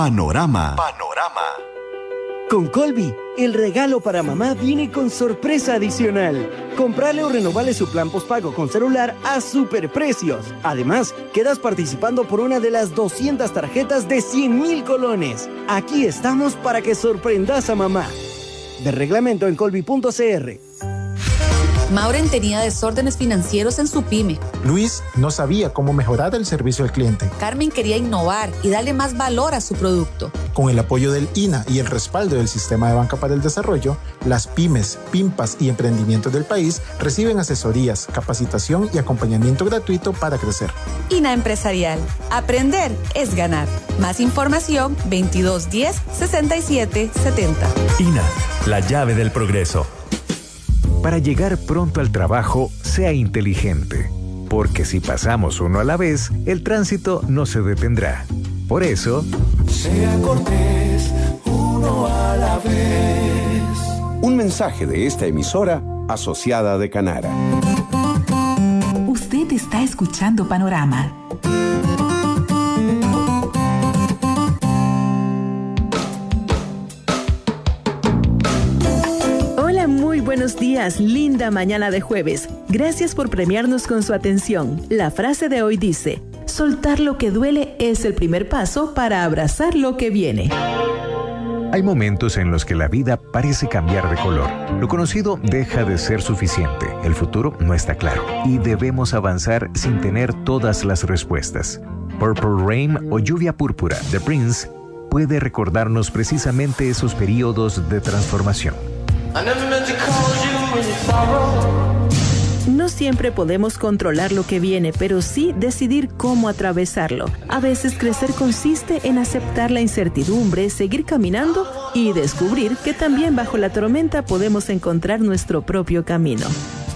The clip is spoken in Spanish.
Panorama. Con Colby, el regalo para mamá viene con sorpresa adicional. Comprale o renovale su plan postpago con celular a superprecios. Además, quedas participando por una de las 200 tarjetas de 100,000 colones. Aquí estamos para que sorprendas a mamá. De reglamento en colby.cr. Mauren tenía desórdenes financieros en su pyme. Luis no sabía cómo mejorar el servicio al cliente. Carmen quería innovar y darle más valor a su producto. Con el apoyo del INA y el respaldo del Sistema de Banca para el Desarrollo, las pymes, PIMPAS y emprendimientos del país reciben asesorías, capacitación y acompañamiento gratuito para crecer. INA Empresarial. Aprender es ganar. Más información 2210 6770. INA, la llave del progreso. Para llegar pronto al trabajo, sea inteligente, porque si pasamos uno a la vez, el tránsito no se detendrá. Por eso, sea cortés, uno a la vez. Un mensaje de esta emisora asociada de Canara. Usted está escuchando Panorama. Muy buenos días, linda mañana de jueves. Gracias por premiarnos con su atención. La frase de hoy dice: soltar lo que duele es el primer paso para abrazar lo que viene. hay momentos en los que la vida parece cambiar de color. Lo conocido deja de ser suficiente. El futuro no está claro y debemos avanzar sin tener todas las respuestas. Purple Rain o Lluvia Púrpura de Prince puede recordarnos precisamente esos periodos de transformación. No siempre podemos controlar lo que viene, pero sí decidir cómo atravesarlo. A veces crecer consiste en aceptar la incertidumbre, seguir caminando y descubrir que también bajo la tormenta podemos encontrar nuestro propio camino.